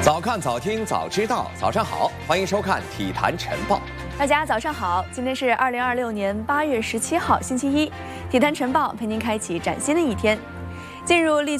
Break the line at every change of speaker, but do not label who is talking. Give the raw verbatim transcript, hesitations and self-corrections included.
早看早听早知道，早上好，欢迎收看《体坛晨报》。
大家早上好，今天是二零二六年八月十七号，星期一，《体坛晨报》陪您开启崭新的一天。进入立